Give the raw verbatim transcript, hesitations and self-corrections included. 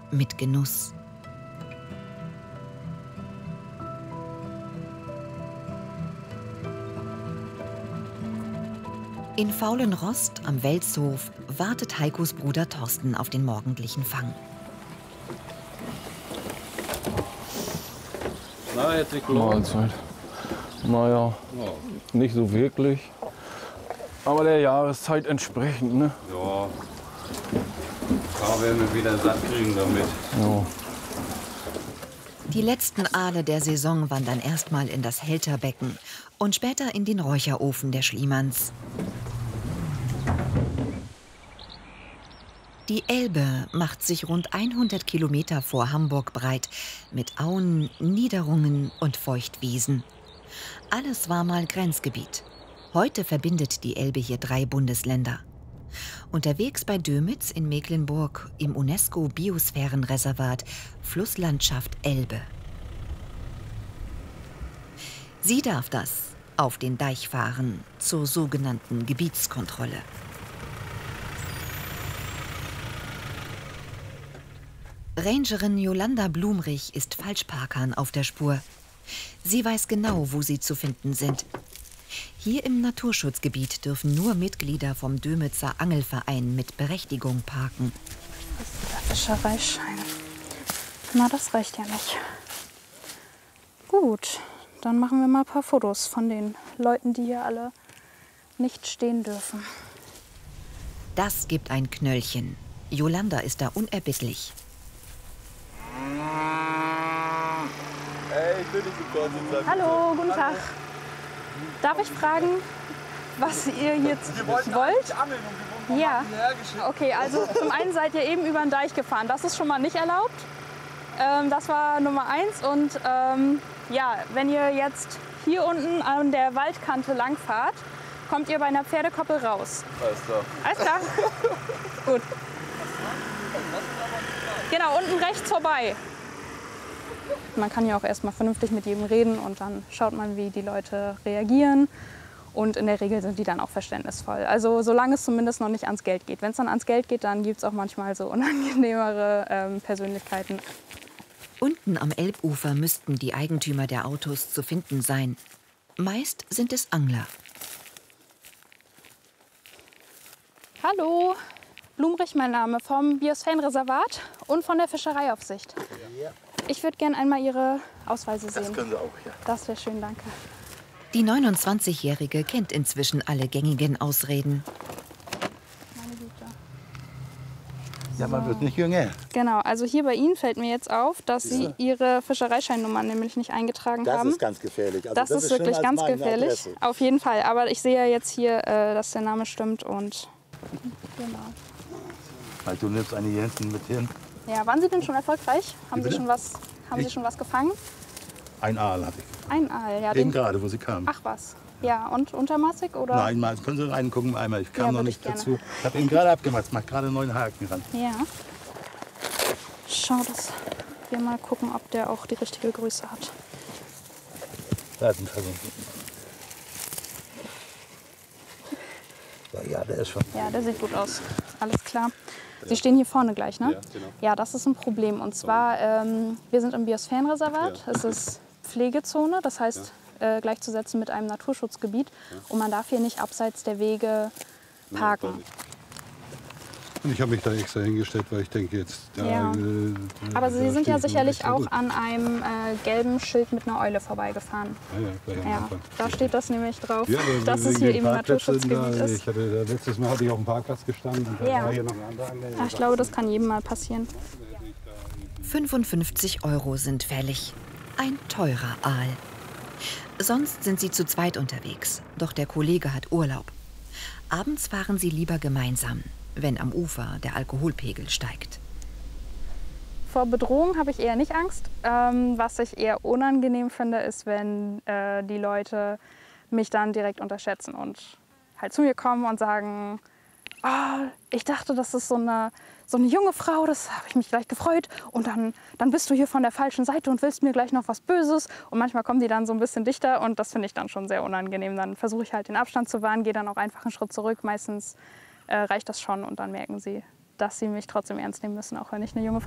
mit Genuss. In Faulenrost am Welzhof wartet Heikos Bruder Thorsten auf den morgendlichen Fang. Na, jetzt die Klo. Mahlzeit. Naja, Ja. nicht so wirklich. Aber der Jahreszeit entsprechend, ne? Ja. Da werden wir wieder satt kriegen damit. Ja. Die letzten Aale der Saison wandern erstmal in das Hälterbecken und später in den Räucherofen der Schliemanns. Die Elbe macht sich rund hundert Kilometer vor Hamburg breit, mit Auen, Niederungen und Feuchtwiesen. Alles war mal Grenzgebiet. Heute verbindet die Elbe hier drei Bundesländer. Unterwegs bei Dömitz in Mecklenburg im UNESCO-Biosphärenreservat Flusslandschaft Elbe. Sie darf das auf den Deich fahren zur sogenannten Gebietskontrolle. Rangerin Jolanda Blumrich ist Falschparkern auf der Spur. Sie weiß genau, wo sie zu finden sind. Hier im Naturschutzgebiet dürfen nur Mitglieder vom Dömitzer Angelverein mit Berechtigung parken. Das ist der Fischereischein. Na, das reicht ja nicht. Gut, dann machen wir mal ein paar Fotos von den Leuten, die hier alle nicht stehen dürfen. Das gibt ein Knöllchen. Jolanda ist da unerbittlich. Hey, ich will nicht so kurz und sagen. Hallo, guten Tag. Darf ich fragen, was ihr jetzt wollt? Ja. Okay, also zum einen seid ihr eben über den Deich gefahren. Das ist schon mal nicht erlaubt. Ähm, das war Nummer eins. Und ähm, ja, wenn ihr jetzt hier unten an der Waldkante langfahrt, kommt ihr bei einer Pferdekoppel raus. Alles klar. Alles klar? Gut. Genau, unten rechts vorbei. Man kann ja auch erstmal vernünftig mit jedem reden und dann schaut man, wie die Leute reagieren. Und in der Regel sind die dann auch verständnisvoll. Also solange es zumindest noch nicht ans Geld geht. Wenn es dann ans Geld geht, dann gibt es auch manchmal so unangenehmere ähm, Persönlichkeiten. Unten am Elbufer müssten die Eigentümer der Autos zu finden sein. Meist sind es Angler. Hallo, Blumrich mein Name, vom Biosphärenreservat und von der Fischereiaufsicht. Ja. Ich würde gerne einmal Ihre Ausweise sehen. Das können Sie auch, ja. Das wäre schön, danke. Die neunundzwanzigjährige kennt inzwischen alle gängigen Ausreden. Meine Güte. Ja, man wird nicht jünger. Genau, also hier bei Ihnen fällt mir jetzt auf, dass Sie Ihre Fischereischeinnummer nämlich nicht eingetragen Das haben. ist ganz gefährlich. Also das, das ist ist wirklich schlimmer als ganz meine gefährlich. Adresse. Auf jeden Fall. Aber ich sehe ja jetzt hier, äh, dass der Name stimmt und genau. Halt, du nimmst eine Jensen mit hin. Ja, waren Sie denn schon erfolgreich? Haben Wie Sie bitte? schon was, haben Sie Ich? schon was gefangen? Ein Aal hatte ich. Ein Aal, ja. Eben Den, gerade, wo sie kam. ach was. Ja, und untermassig oder? Nein, mal, können Sie reingucken einmal. Ich kam Ja, noch würde nicht ich gerne. dazu. Ich habe ihn gerade abgemacht. Ich mache gerade einen neuen Haken ran. Ja. Schau, dass wir mal gucken, ob der auch die richtige Größe hat. Da ist ein Versuch. Ja, der ist schon. Ja, der sieht gut aus. Alles klar. Sie stehen hier vorne gleich, ne? Ja, genau. Ja, das ist ein Problem. Und zwar, ähm, wir sind im Biosphärenreservat. Ja. Es ist Pflegezone, das heißt äh, gleichzusetzen mit einem Naturschutzgebiet. Und man darf hier nicht abseits der Wege parken. Und ich habe mich da extra hingestellt, weil ich denke jetzt, da, Ja. äh, Aber Sie da sind ja stehe ich sicherlich extra auch gut. an einem äh, gelben Schild mit einer Eule vorbeigefahren. Ja, ja, gleich am Ja, Anfang. da steht das nämlich drauf, Ja, aber dass wegen es hier den eben Parkplätzen Naturschutzgebiet da, ist. Ich hatte, da, letztes Mal hatte ich auf dem Parkplatz gestanden und da Ja. war hier noch ein anderer Anleger. Ach, ich glaube, das kann jedem mal passieren. fünfundfünfzig Euro sind fällig. Ein teurer Aal. Sonst sind sie zu zweit unterwegs, doch der Kollege hat Urlaub. Abends fahren sie lieber gemeinsam, wenn am Ufer der Alkoholpegel steigt. Vor Bedrohung habe ich eher nicht Angst. Ähm, was ich eher unangenehm finde, ist, wenn äh, die Leute mich dann direkt unterschätzen und halt zu mir kommen und sagen, oh, ich dachte, das ist so eine, so eine junge Frau, das habe ich mich gleich gefreut. Und dann, dann bist du hier von der falschen Seite und willst mir gleich noch was Böses. Und manchmal kommen die dann so ein bisschen dichter und das finde ich dann schon sehr unangenehm. Dann versuche ich halt den Abstand zu wahren, gehe dann auch einfach einen Schritt zurück. Meistens äh, reicht das schon und dann merken sie, dass sie mich trotzdem ernst nehmen müssen, auch wenn ich eine junge Frau bin.